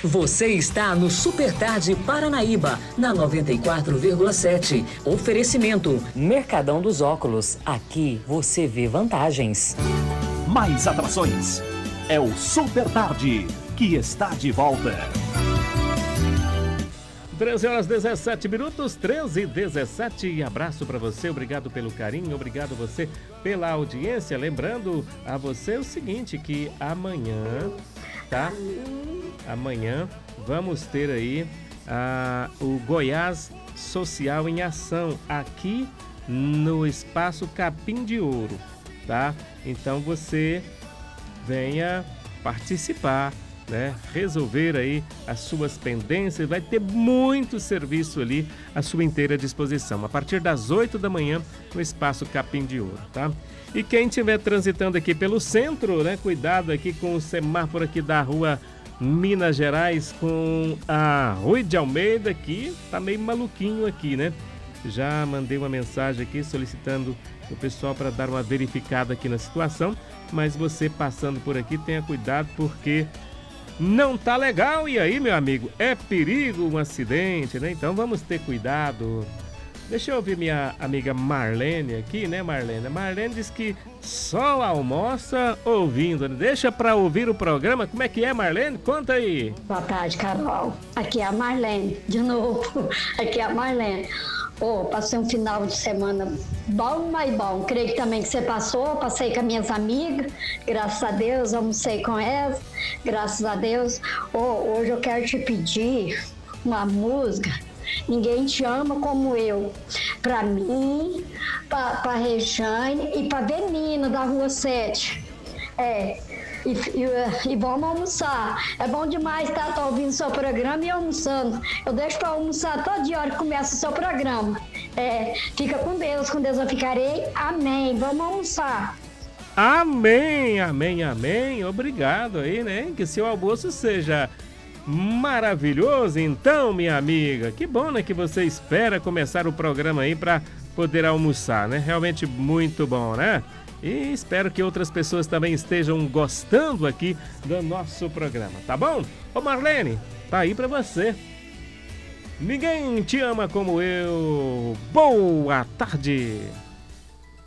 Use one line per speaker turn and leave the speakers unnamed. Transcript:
Você está no Super Tarde Paranaíba, na 94,7. Oferecimento Mercadão dos Óculos. Aqui você vê vantagens.
Mais atrações. É o Super Tarde, que está de volta.
13h17, 13h17. Abraço para você, obrigado pelo carinho, obrigado você pela audiência. Lembrando a você o seguinte, que amanhã, tá? Amanhã vamos ter aí o Goiás Social em Ação aqui no Espaço Capim de Ouro, tá? Então você venha participar, né? Resolver aí as suas pendências, vai ter muito serviço ali à sua inteira disposição, a partir das 8 da manhã no Espaço Capim de Ouro, tá? E quem estiver transitando aqui pelo centro, né? Cuidado aqui com o semáforo aqui da rua Minas Gerais com a Rui de Almeida aqui, tá meio maluquinho aqui, né? Já mandei uma mensagem aqui solicitando o pessoal para dar uma verificada aqui na situação, mas você passando por aqui tenha cuidado porque não tá legal. E aí, meu amigo, é perigo um acidente, né? Então vamos ter cuidado. Deixa eu ouvir minha amiga Marlene aqui, né, Marlene? A Marlene diz que só almoça ouvindo. Deixa pra ouvir o programa. Como é que é, Marlene? Conta aí.
Boa tarde, Carol. Aqui é a Marlene, de novo. Aqui é a Marlene. Passei um final de semana bom, mas bom. Creio que também que você passou. Passei com as minhas amigas. Graças a Deus, almocei com elas. Graças a Deus. Hoje eu quero te pedir uma música. Ninguém te ama como eu. Pra mim, pra Rejane e pra Benina da Rua 7. E vamos almoçar. É bom demais, tá? Tô ouvindo o seu programa e almoçando. Eu deixo pra almoçar toda hora que começa o seu programa. Fica com Deus eu ficarei. Amém. Vamos almoçar.
Amém, amém, amém. Obrigado aí, né? Que seu almoço seja maravilhoso, então, minha amiga. Que bom, né, que você espera começar o programa aí para poder almoçar, né? Realmente muito bom, né? E espero que outras pessoas também estejam gostando aqui do nosso programa, tá bom? Ô Marlene, tá aí para você. Ninguém te ama como eu. Boa tarde.